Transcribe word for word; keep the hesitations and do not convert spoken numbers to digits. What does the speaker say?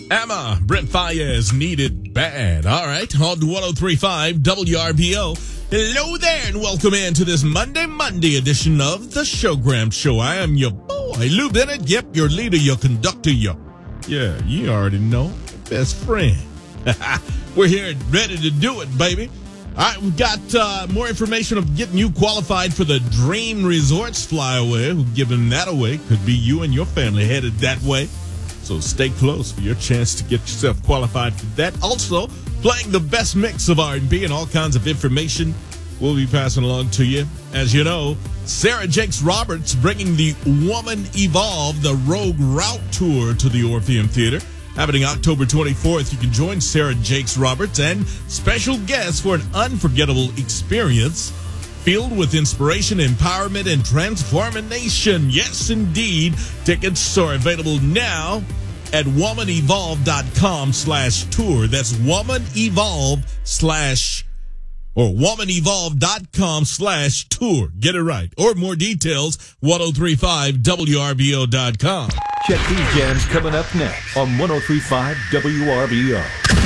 Emma, Brent Fayez, Needed Bad. All right, on one oh three point five W R B O. Hello there, and welcome in to this Monday, Monday edition of the Showgram Show. I am your boy, Lou Bennett. Yep, your leader, your conductor, your, yeah, you already know, best friend. We're here ready to do it, baby. All right, we've got uh, more information of getting you qualified for the Dream Resorts Flyaway. We're giving that away. Could be you and your family headed that way. So stay close for your chance to get yourself qualified for that. Also, playing the best mix of R and B and all kinds of information we'll be passing along to you. As you know, Sarah Jakes Roberts bringing the Woman Evolve, the Rogue Route Tour to the Orpheum Theater. Happening October twenty-fourth, you can join Sarah Jakes Roberts and special guests for an unforgettable experience filled with inspiration, empowerment, and transformation. Yes, indeed. Tickets are available now at womanevolve.com slash tour. That's womanevolve slash or womanevolve.com slash tour. Get it right. Or more details, ten thirty-five W R B O dot com. Check these jams coming up next on ten thirty-five W R B O.